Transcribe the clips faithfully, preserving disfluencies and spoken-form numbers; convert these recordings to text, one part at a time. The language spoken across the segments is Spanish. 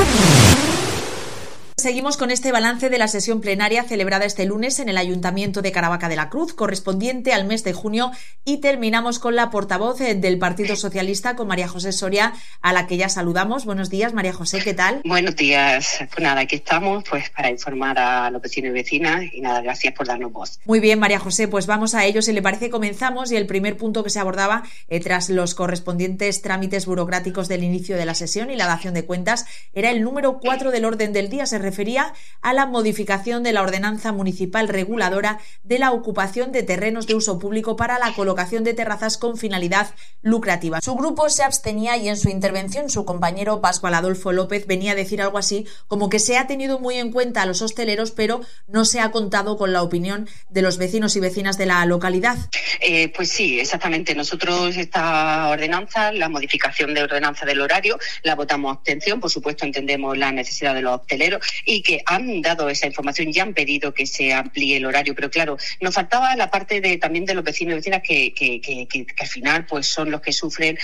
Seguimos con este balance de la sesión plenaria celebrada este lunes en el Ayuntamiento de Caravaca de la Cruz, correspondiente al mes de junio, y terminamos con la portavoz del Partido Socialista, con María José Soria, a la que ya saludamos. Buenos días, María José, ¿qué tal? Buenos días. Pues nada, aquí estamos pues para informar a los vecinos y vecinas y nada, gracias por darnos voz. Muy bien, María José, pues vamos a ello. Si le parece, comenzamos, y el primer punto que se abordaba eh, tras los correspondientes trámites burocráticos del inicio de la sesión y la dación de cuentas era el número cuatro del orden del día. Se refería a la modificación de la ordenanza municipal reguladora de la ocupación de terrenos de uso público para la colocación de terrazas con finalidad lucrativa. Su grupo se abstenía y en su intervención su compañero Pascual Adolfo López venía a decir algo así como que se ha tenido muy en cuenta a los hosteleros, pero no se ha contado con la opinión de los vecinos y vecinas de la localidad. Eh, pues sí, exactamente. Nosotros esta ordenanza, la modificación de ordenanza del horario, la votamos a abstención. Por supuesto, entendemos la necesidad de los hosteleros y que han dado esa información y han pedido que se amplíe el horario, pero claro, nos faltaba la parte de también de los vecinos y vecinas que, que, que, que, que al final pues son los que sufren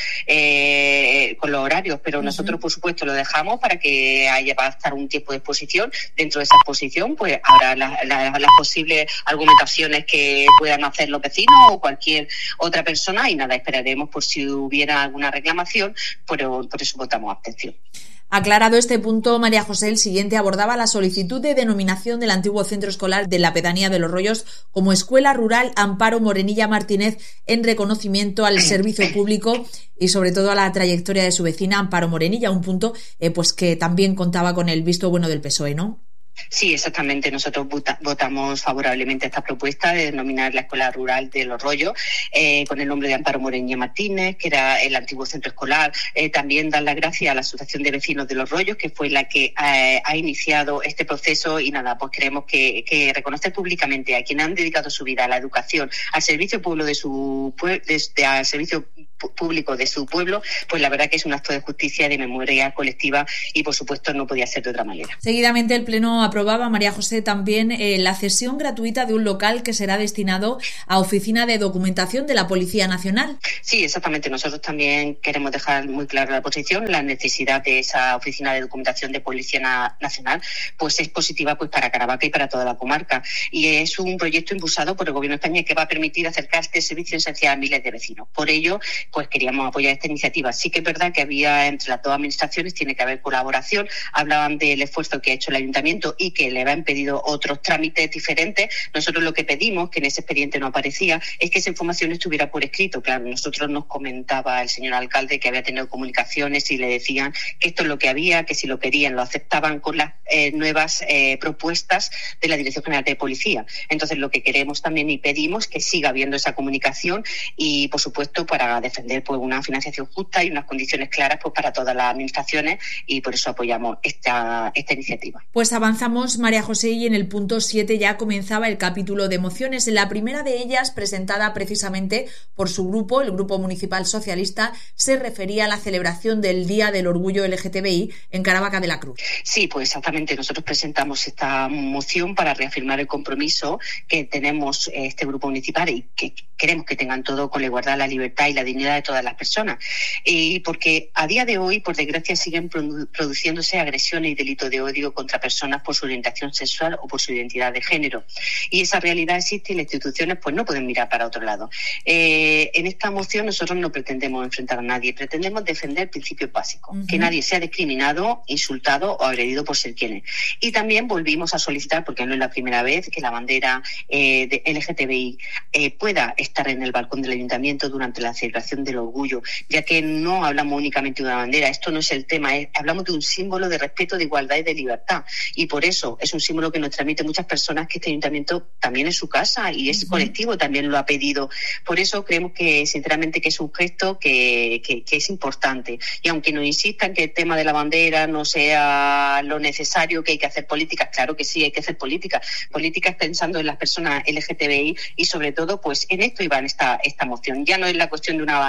eh, con los horarios, pero uh-huh. Nosotros por supuesto lo dejamos para que haya va a estar un tiempo de exposición. Dentro de esa exposición pues habrá la, la, las posibles argumentaciones que puedan hacer los vecinos o cualquier otra persona y nada, esperaremos por si hubiera alguna reclamación, pero por eso votamos abstención. Aclarado este punto, María José, el siguiente abordaba la solicitud de denominación del antiguo centro escolar de la pedanía de Los Rollos como Escuela Rural Amparo Morenilla Martínez, en reconocimiento al servicio público y sobre todo a la trayectoria de su vecina Amparo Morenilla, un punto eh, pues que también contaba con el visto bueno del P S O E, ¿no? Sí, exactamente. Nosotros vota, votamos favorablemente esta propuesta de denominar la Escuela Rural de Los Rollos eh, con el nombre de Amparo Morenilla Martínez, que era el antiguo centro escolar. Eh, también dar las gracias a la Asociación de Vecinos de Los Rollos, que fue la que eh, ha iniciado este proceso y nada, pues queremos que, que reconocer públicamente a quienes han dedicado su vida a la educación, al servicio pueblo de su de, de, al servicio público de su pueblo, pues la verdad que es un acto de justicia y de memoria colectiva y por supuesto no podía ser de otra manera. Seguidamente el Pleno aprobaba, María José, también eh, la cesión gratuita de un local que será destinado a Oficina de Documentación de la Policía Nacional. Sí, exactamente. Nosotros también queremos dejar muy clara la posición. La necesidad de esa Oficina de Documentación de Policía Na- Nacional pues es positiva pues para Caravaca y para toda la comarca. Y es un proyecto impulsado por el Gobierno de España que va a permitir acercar este servicio esencial a miles de vecinos. Por ello, pues queríamos apoyar esta iniciativa. Sí que es verdad que había entre las dos administraciones, tiene que haber colaboración. Hablaban del esfuerzo que ha hecho el Ayuntamiento y que le habían pedido otros trámites diferentes. Nosotros lo que pedimos, que en ese expediente no aparecía, es que esa información estuviera por escrito. Claro, nosotros nos comentaba el señor alcalde que había tenido comunicaciones y le decían que esto es lo que había, que si lo querían lo aceptaban con las eh, nuevas eh, propuestas de la Dirección General de Policía. Entonces lo que queremos también y pedimos que siga habiendo esa comunicación y por supuesto para defender pues una financiación justa y unas condiciones claras pues para todas las administraciones y por eso apoyamos esta, esta iniciativa. Pues avanzamos, María José, y en el punto siete ya comenzaba el capítulo de mociones. La primera de ellas, presentada precisamente por su grupo, el Grupo Municipal Socialista, se refería a la celebración del Día del Orgullo L G T B I en Caravaca de la Cruz. Sí, pues exactamente. Nosotros presentamos esta moción para reafirmar el compromiso que tenemos este grupo municipal y que queremos que tengan todo con la igualdad, la libertad y la dignidad de todas las personas. Y porque a día de hoy, por desgracia, siguen produ- produciéndose agresiones y delitos de odio contra personas por su orientación sexual o por su identidad de género. Y esa realidad existe y las instituciones pues no pueden mirar para otro lado. Eh, en esta moción nosotros no pretendemos enfrentar a nadie, pretendemos defender principios básicos, uh-huh. que nadie sea discriminado, insultado o agredido por ser quien es. Y también volvimos a solicitar, porque no es la primera vez, que la bandera eh, de L G T B I eh, pueda estar en el balcón del ayuntamiento durante la celebración del orgullo, ya que no hablamos únicamente de una bandera, esto no es el tema, es, hablamos de un símbolo de respeto, de igualdad y de libertad. Y por eso es un símbolo que nos transmite muchas personas que este ayuntamiento también es su casa y es uh-huh. colectivo, también lo ha pedido. Por eso creemos que sinceramente que es un gesto que, que, que es importante. Y aunque nos insistan que el tema de la bandera no sea lo necesario, que hay que hacer políticas, claro que sí, hay que hacer políticas, políticas pensando en las personas L G T B I y sobre todo pues en esto iba esta, esta moción. Ya no es la cuestión de una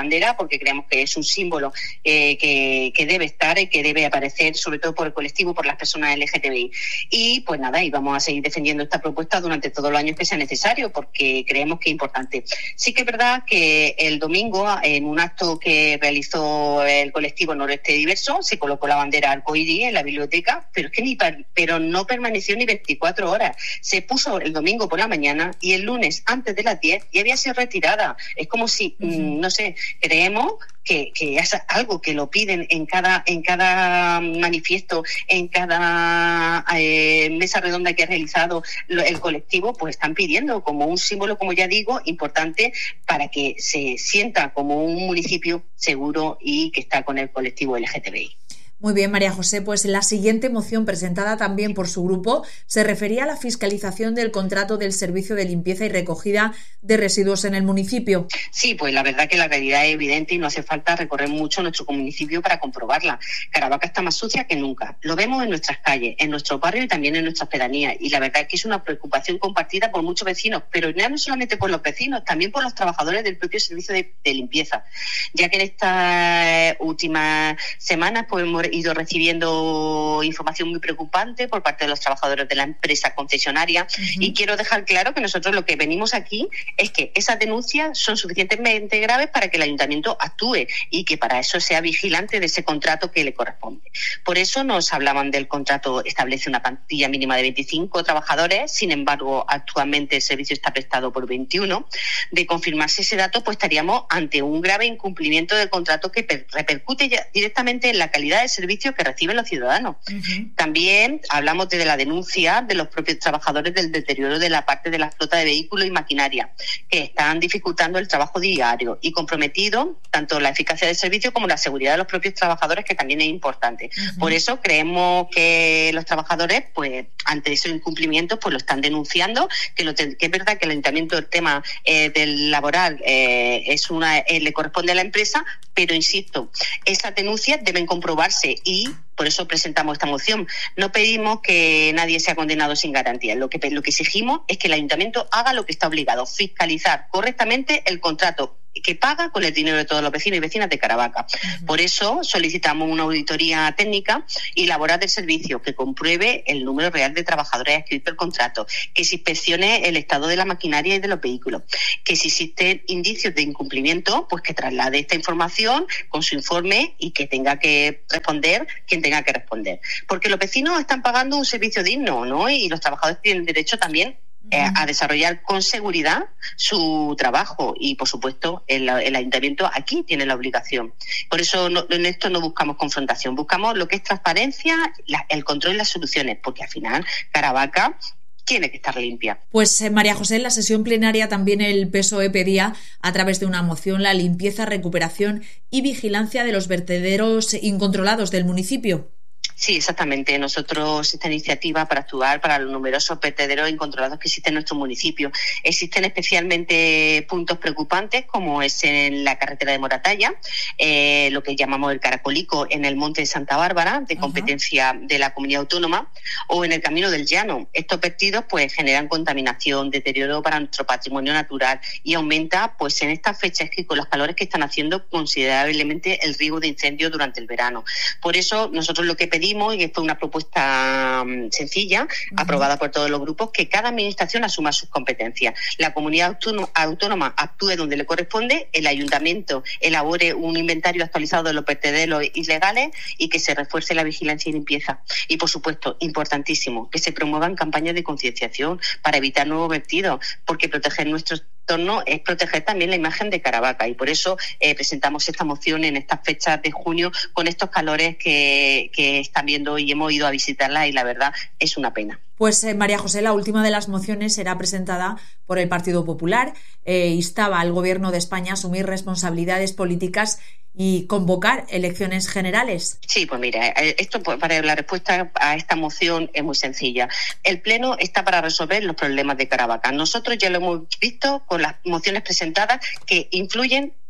bandera, porque creemos que es un símbolo eh, que, que debe estar y que debe aparecer, sobre todo por el colectivo, por las personas L G T B I. Y pues nada, y vamos a seguir defendiendo esta propuesta durante todos los años que sea necesario, porque creemos que es importante. Sí que es verdad que el domingo, en un acto que realizó el colectivo Noroeste Diverso, se colocó la bandera arcoíris en la biblioteca, pero es que ni pero no permaneció ni veinticuatro horas. Se puso el domingo por la mañana y el lunes antes de las diez y había sido retirada. Es como si, uh-huh. no sé, creemos que, que es algo que lo piden en cada en cada manifiesto, en cada eh, mesa redonda que ha realizado lo, el colectivo, pues están pidiendo como un símbolo, como ya digo, importante para que se sienta como un municipio seguro y que está con el colectivo L G T B I. Muy bien, María José, pues la siguiente moción presentada también por su grupo se refería a la fiscalización del contrato del servicio de limpieza y recogida de residuos en el municipio. Sí, pues la verdad que la realidad es evidente y no hace falta recorrer mucho nuestro municipio para comprobarla. Caravaca está más sucia que nunca. Lo vemos en nuestras calles, en nuestro barrio y también en nuestras pedanías. Y la verdad es que es una preocupación compartida por muchos vecinos, pero no solamente por los vecinos, también por los trabajadores del propio servicio de, de limpieza. Ya que en estas últimas semanas pues hemos ido recibiendo información muy preocupante por parte de los trabajadores de la empresa concesionaria uh-huh. y quiero dejar claro que nosotros lo que venimos aquí es que esas denuncias son suficientemente graves para que el ayuntamiento actúe y que para eso sea vigilante de ese contrato que le corresponde. Por eso nos hablaban del contrato, establece una plantilla mínima de veinticinco trabajadores, sin embargo actualmente el servicio está prestado por veintiuno. De confirmarse ese dato, pues estaríamos ante un grave incumplimiento del contrato que per- repercute ya directamente en la calidad del servicio que reciben los ciudadanos. Uh-huh. También hablamos de la denuncia de los propios trabajadores del deterioro de la parte de la flota de vehículos y maquinaria, que están dificultando el trabajo diario y comprometido tanto la eficacia del servicio como la seguridad de los propios trabajadores, que también es importante. Uh-huh. Por eso creemos que los trabajadores, pues ante esos incumplimientos, pues lo están denunciando, que, lo te- que es verdad que el ayuntamiento, el tema eh, del laboral eh, es una eh, le corresponde a la empresa, pero insisto, esas denuncias deben comprobarse y por eso presentamos esta moción. No pedimos que nadie sea condenado sin garantía. Lo que, lo que exigimos es que el ayuntamiento haga lo que está obligado, fiscalizar correctamente el contrato que paga con el dinero de todos los vecinos y vecinas de Caravaca. Uh-huh. Por eso solicitamos una auditoría técnica y laboral del servicio que compruebe el número real de trabajadores adscritos al contrato, que se inspeccione el estado de la maquinaria y de los vehículos, que si existen indicios de incumplimiento, pues que traslade esta información con su informe y que tenga que responder quien tenga que responder. Porque los vecinos están pagando un servicio digno, ¿no? Y los trabajadores tienen derecho también Eh, a desarrollar con seguridad su trabajo y, por supuesto, el, el ayuntamiento aquí tiene la obligación. Por eso no, en esto no buscamos confrontación, buscamos lo que es transparencia, la, el control y las soluciones, porque al final Caravaca tiene que estar limpia. Pues eh, María José, en la sesión plenaria también el P S O E pedía, a través de una moción, la limpieza, recuperación y vigilancia de los vertederos incontrolados del municipio. Sí, exactamente. Nosotros esta iniciativa para actuar para los numerosos vertederos incontrolados que existen en nuestro municipio. Existen especialmente puntos preocupantes como es en la carretera de Moratalla, eh, lo que llamamos el Caracolico en el Monte de Santa Bárbara, de competencia uh-huh. de la comunidad autónoma, o en el Camino del Llano. Estos vertidos pues generan contaminación, deterioro para nuestro patrimonio natural y aumenta pues en estas fechas que con los calores que están haciendo considerablemente el riesgo de incendio durante el verano. Por eso nosotros lo que pedimos, y esto es una propuesta um, sencilla, uh-huh. aprobada por todos los grupos, que cada administración asuma sus competencias. La comunidad autónoma, autónoma actúe donde le corresponde, el ayuntamiento elabore un inventario actualizado de los vertederos ilegales y que se refuerce la vigilancia y limpieza. Y, por supuesto, importantísimo, que se promuevan campañas de concienciación para evitar nuevos vertidos, porque proteger nuestros entorno es proteger también la imagen de Caravaca y por eso eh, presentamos esta moción en estas fechas de junio con estos calores que, que están viendo y hemos ido a visitarla y la verdad es una pena. Pues eh, María José, la última de las mociones será presentada por el Partido Popular. Eh, instaba al Gobierno de España a asumir responsabilidades políticas y convocar elecciones generales. Sí, pues mira, esto para la respuesta a esta moción es muy sencilla. El Pleno está para resolver los problemas de Caravaca. Nosotros ya lo hemos visto con las mociones presentadas que influyen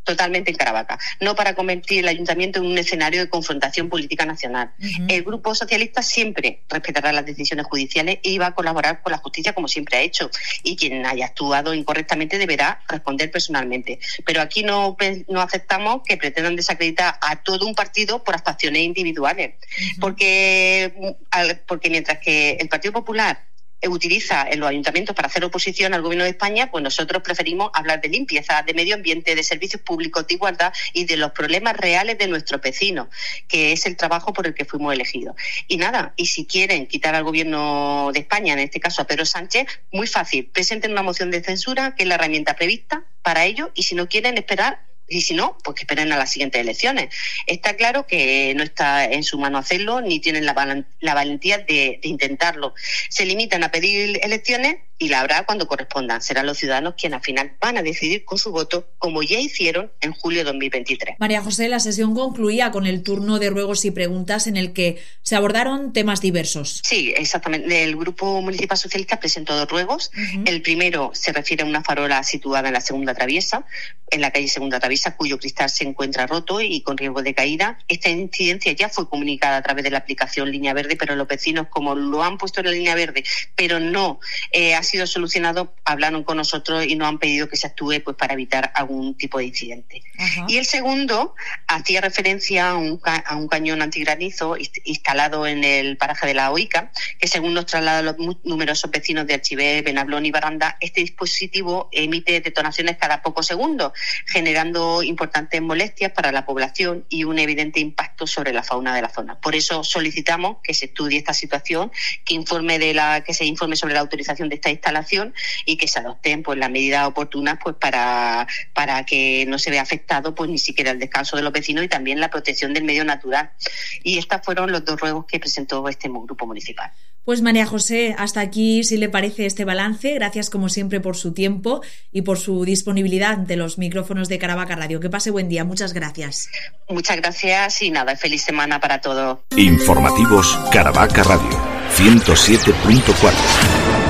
totalmente en Caravaca, no para convertir el ayuntamiento en un escenario de confrontación política nacional. Uh-huh. El Grupo Socialista siempre respetará las decisiones judiciales y va a colaborar con la justicia como siempre ha hecho, y quien haya actuado incorrectamente deberá responder personalmente. Pero aquí no, no aceptamos que pretendan desacreditar a todo un partido por actuaciones individuales, uh-huh. porque, porque mientras que el Partido Popular utiliza en los ayuntamientos para hacer oposición al gobierno de España, pues nosotros preferimos hablar de limpieza, de medio ambiente, de servicios públicos, de igualdad y de los problemas reales de nuestros vecinos, que es el trabajo por el que fuimos elegidos. Y nada, y si quieren quitar al gobierno de España, en este caso a Pedro Sánchez, muy fácil, presenten una moción de censura, que es la herramienta prevista para ello, y si no quieren esperar, y si no, pues que esperen a las siguientes elecciones. Está claro que no está en su mano hacerlo, ni tienen la, val- la valentía de, de intentarlo. Se limitan a pedir elecciones y la habrá cuando correspondan. Serán los ciudadanos quienes al final van a decidir con su voto, como ya hicieron en julio de dos mil veintitrés. María José, la sesión concluía con el turno de ruegos y preguntas en el que se abordaron temas diversos. Sí, exactamente. El Grupo Municipal Socialista presentó dos ruegos. Uh-huh. El primero se refiere a una farola situada en la segunda traviesa, en la calle Segunda Traviesa, cuyo cristal se encuentra roto y con riesgo de caída. Esta incidencia ya fue comunicada a través de la aplicación Línea Verde, pero los vecinos, como lo han puesto en la Línea Verde, pero no eh, ha sido solucionado, hablaron con nosotros y nos han pedido que se actúe pues para evitar algún tipo de incidente. Uh-huh. Y el segundo hacía referencia a un, ca- a un cañón antigranizo ist- instalado en el paraje de la Oica, que según nos trasladan los mu- numerosos vecinos de Archivé, Benablón y Baranda, este dispositivo emite detonaciones cada pocos segundos, generando importantes molestias para la población y un evidente impacto sobre la fauna de la zona. Por eso solicitamos que se estudie esta situación, que informe de la que se informe sobre la autorización de esta instalación y que se adopten pues las medidas oportunas pues para para que no se vea afectado pues ni siquiera el descanso de los vecinos y también la protección del medio natural. Y estos fueron los dos ruegos que presentó este grupo municipal. Pues María José, hasta aquí, si le parece, este balance. Gracias como siempre por su tiempo y por su disponibilidad ante los micrófonos de Caravaca Radio. Que pase buen día. Muchas gracias. Muchas gracias y nada, feliz semana para todos. Informativos Caravaca Radio ciento siete punto cuatro.